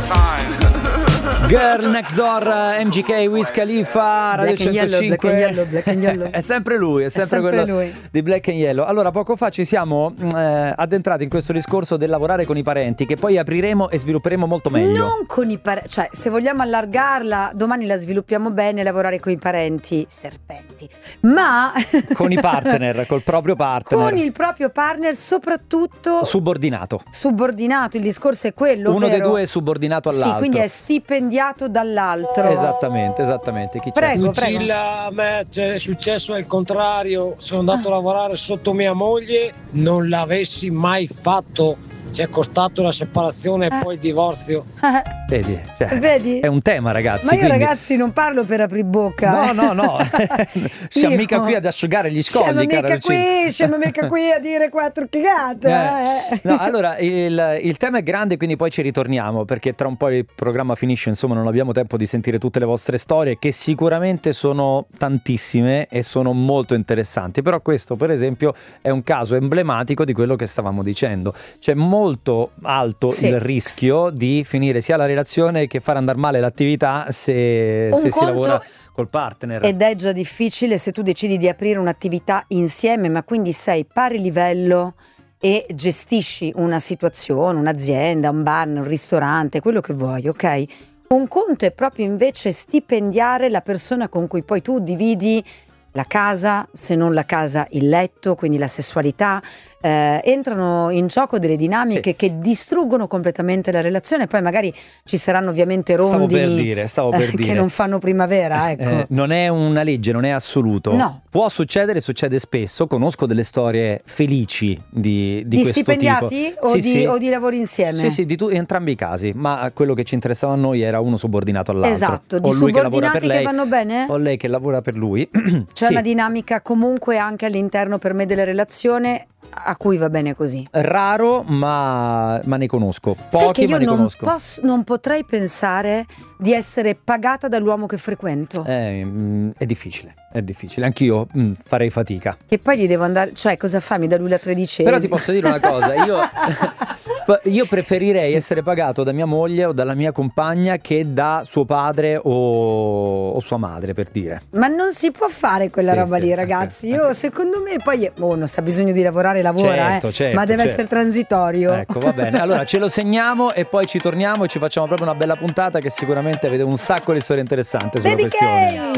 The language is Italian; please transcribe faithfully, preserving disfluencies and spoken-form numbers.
Girl Next Door, M G K, Wiz Khalifa, Radio Black and Yellow, centocinque. Black and Yellow, Black and Yellow. È sempre lui, è sempre, È sempre quello lui. di Black and Yellow. Allora, poco fa ci siamo eh, addentrati in questo discorso del lavorare con i parenti, che poi apriremo e svilupperemo molto meglio. Non con i parenti, cioè se vogliamo allargarla, domani la sviluppiamo bene, lavorare con i parenti, serpenti, ma Con i partner, col proprio partner. con il proprio partner, soprattutto Subordinato. subordinato. Il discorso è quello, Uno ovvero- dei due è subordinato all'altro. Sì, quindi è stipendiato dall'altro. Esattamente, esattamente. Chi c'è? Prego, prego. Lucilla, a me è successo il contrario, sono andato a lavorare sotto mia moglie, non l'avessi mai fatto, ci è costato la separazione e Eh. poi il divorzio. Vedi? Cioè, Vedi? È un tema, ragazzi. Ma io quindi- ragazzi non parlo per aprir bocca. No, no, no. Siamo Io- mica qui ad asciugare gli Siamo scogli, cara mica Lucilla. qui, siamo mica qui a dire quattro cagate. Eh. eh. No, allora il, il tema è grande, quindi poi ci ritorniamo, perché tra un po' il programma finisce, insomma non abbiamo tempo di sentire tutte le vostre storie, che sicuramente sono tantissime e sono molto interessanti, però questo per esempio è un caso emblematico di quello che stavamo dicendo. C'è molto alto Sì. il rischio di finire sia la relazione che far andare male l'attività se, Un se si conto- lavora col partner. Ed è già difficile se tu decidi di aprire un'attività insieme, ma quindi sei pari livello e gestisci una situazione, un'azienda, un bar, un ristorante, quello che vuoi, ok? Un conto è proprio invece stipendiare la persona con cui poi tu dividi la casa, se non la casa, il letto, quindi la sessualità. Eh, entrano in gioco delle dinamiche Sì. che distruggono completamente la relazione. Poi magari ci saranno ovviamente Stavo rondini per dire, stavo per eh, dire. che non fanno primavera, ecco. Eh, non è una legge, non è assoluto. No. Può succedere, succede spesso. Conosco delle storie felici di, di, Di questo stipendiati tipo. o, Sì, di, sì. o di lavori insieme? Sì, sì, di tu- entrambi i casi. Ma quello che ci interessava a noi era uno subordinato all'altro. Esatto, di o lui che lavora subordinati per che lei, vanno bene? o lei che lavora per lui. C'è Sì. una dinamica comunque anche all'interno per me della relazione a cui va bene così. Raro, ma, ma ne conosco. Sai Pochi, che ma io ne non, conosco. posso, non potrei pensare di essere pagata dall'uomo che frequento. Eh, mm, è difficile, è difficile. Anch'io mm, farei fatica. Che poi gli devo andare, cioè cosa fa? Mi dà lui la tredicesima. Però ti posso dire una cosa, io, io preferirei essere pagato da mia moglie o dalla mia compagna che da suo padre o, o sua madre, per dire. Ma non si può fare quella Sì, roba sì, lì, anche- ragazzi. Io anche- secondo me poi uno se ha bisogno di lavorare lavora, Certo, eh, certo, ma deve certo. essere transitorio. Ecco, va bene. Allora ce lo segniamo e poi ci torniamo e ci facciamo proprio una bella puntata, che sicuramente avete un sacco di storie interessanti sulla Baby questione. K!